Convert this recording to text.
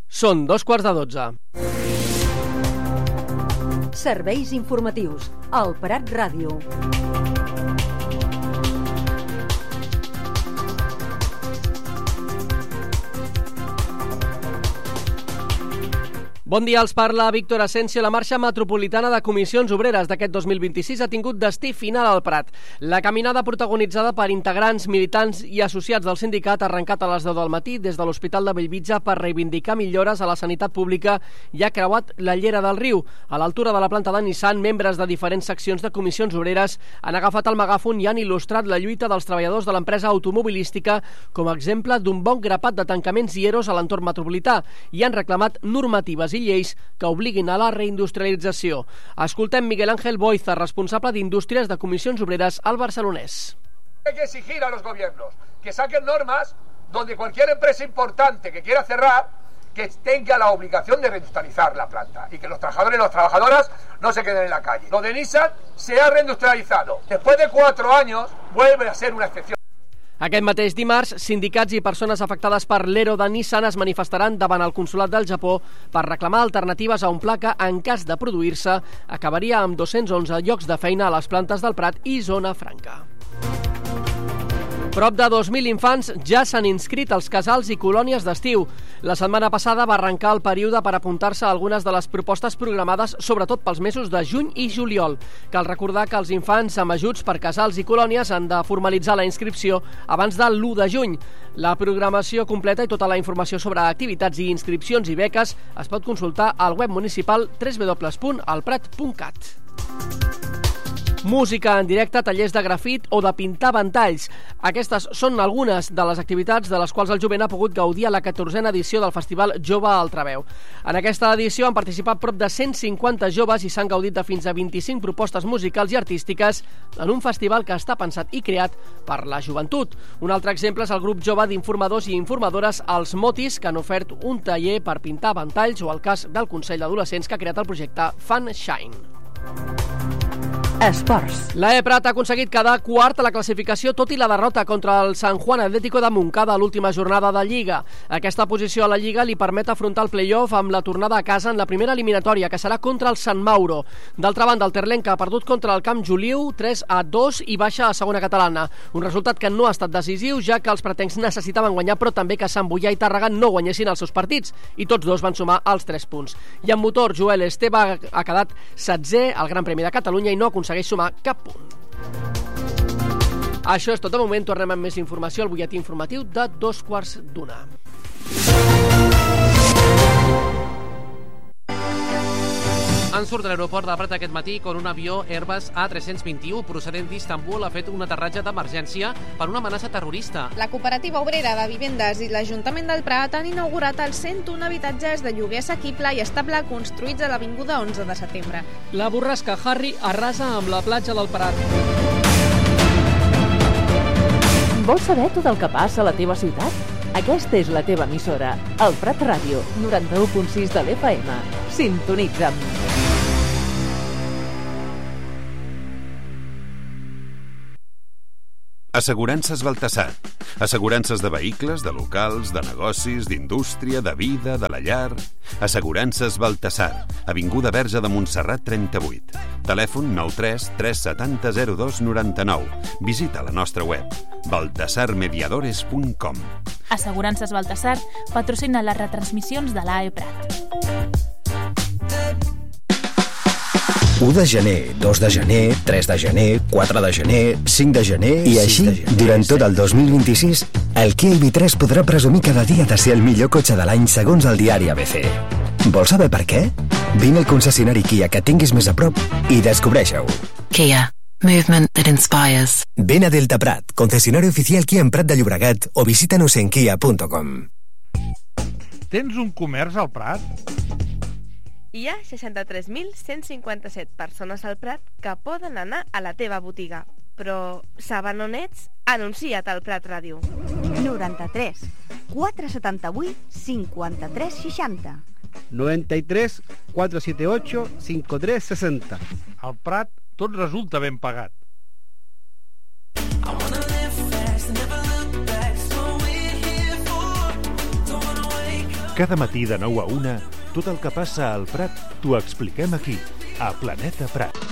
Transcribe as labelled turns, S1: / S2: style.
S1: Són 2:15.
S2: Serveis informatius al Prat Ràdio.
S1: Bon dia, els parla Víctor Asensio. La marxa metropolitana de comissions obreres d'aquest 2026 ha tingut destí final al Prat. La caminada protagonitzada per integrants, militants i associats del sindicat ha arrencat a les 10 del matí des de l'Hospital de Bellvitge per reivindicar millores a la sanitat pública i ha creuat la Llera del Riu. A l'altura de la planta de Nissan, membres de diferents seccions de comissions obreres han agafat el megàfon i han il·lustrat la lluita dels treballadors de l'empresa automobilística com a exemple d'un bon grapat de tancaments i eros a l'entorn metropolità i han reclamat normatives i lleis que obliguin a la reindustrialització. Escoltem Miguel Ángel Boiza, responsable d'Indústries de Comissions Obreres al Barcelonès.
S3: Hay que exigir a los gobiernos que saquen normas donde cualquier empresa importante que quiera cerrar que tenga la obligación de reindustrializar la planta y que los trabajadores y las trabajadoras no se queden en la calle. Lo de Nissan se ha reindustrializado. Después de 4 años vuelve a ser una excepción.
S1: Aquest mateix dimarts, sindicats i persones afectades per l'ERO de Nissan es manifestaran davant el Consolat del Japó per reclamar alternatives a un pla que, en cas de produir-se, acabaria amb 211 llocs de feina a les plantes del Prat i Zona Franca. Prop de 2.000 infants ja s'han inscrit als casals i colònies d'estiu. La setmana passada va arrencar el període per apuntar-se a algunes de les propostes programades, sobretot pels mesos de juny i juliol. Cal recordar que els infants amb ajuts per casals i colònies han de formalitzar la inscripció abans de l'1 de juny. La programació completa i tota la informació sobre activitats i inscripcions i beques es pot consultar al web municipal www.alprat.cat. Música en directe, tallers de grafit o de pintar ventalls. Aquestes són algunes de les activitats de les quals el jovent ha pogut gaudir a la 14a edició del Festival Jove Altraveu. En aquesta edició han participat prop de 150 joves i s'han gaudit de fins a 25 propostes musicals i artístiques en un festival que està pensat i creat per la joventut. Un altre exemple és el grup jove d'informadors i informadores Els Motis, que han ofert un taller per pintar ventalls, o el cas del Consell d'Adolescents que ha creat el projecte Fun Shine.
S2: Esports.
S1: L'AE Prat ha aconseguit quedar quart a la classificació tot i la derrota contra el San Juan Atlético de Montcada a l'última jornada de Lliga. Aquesta posició a la Lliga li permet afrontar el play-off amb la tornada a casa en la primera eliminatòria, que serà contra el Sant Mauro. D'altra banda, el Terlenca ha perdut contra el Camp Juliu 3-2 i baixa a segona catalana. Un resultat que no ha estat decisiu, ja que els pretencs necessitaven guanyar, però també que Sant Boià i Tàrrega no guanyessin els seus partits, i tots dos van sumar els 3 punts. I en motor, Joel Esteve ha quedat 7è al Gran Premi de Catalunya i no aconsegueix sumar cap punt. Això és tot de moment. Tornem amb més informació al butlletí informatiu de 2:15.
S4: Han sortit de l'aeroport de Prat aquest matí quan un avió Airbus A321 procedent d'Istanbul ha fet un aterratge d'emergència per una amenaça terrorista.
S5: La Cooperativa Obrera de Vivendes i l'Ajuntament del Prat han inaugurat els 101 habitatges de lloguer assequible i estable construïts a l'Avinguda 11 de setembre.
S1: La borrasca Harry arrasa amb la platja del Prat.
S2: Vols saber tot el que passa a la teva ciutat? Aquesta és la teva emissora, el Prat Ràdio, 91.6 de l'FM. Sintonitza'm.
S6: Assegurances Baltasar. Assegurances de vehicles, de locals, de negocis, d'indústria, de vida, de la llar. Assegurances Baltasar. Avinguda Verge de Montserrat 38. Telèfon 93 370 02 99. Visita la nostra web baltasarmediadores.com.
S7: Assegurances Baltasar patrocina les retransmissions de l'AE Prat.
S8: 1 de gener, 2 de gener, 3 de gener, 4 de gener, 5 de gener... I així, durant tot el 2026, el Kia EV3 podrà presumir cada dia de ser el millor cotxe de l'any segons el diari ABC. Vols saber per què? Vine al concessionari Kia que tinguis més a prop i descobreix-ho.
S9: Kia. Movement that inspires.
S8: Ven a Delta Prat, concesionario oficial Kia en Prat de Llobregat, o visítanos en kia.com.
S10: Tens un comerç al Prat?
S11: Hi ha 63.157 persones al Prat que poden anar a la teva botiga. Però saben on ets? Anuncia't al Prat Ràdio.
S12: 93 478 53 60.
S10: 93 478 53 60. Al Prat tot resulta ben pagat.
S13: Cada matí de 9 a 1, tot el que passa al Prat t'ho expliquem aquí, a Planeta Prat.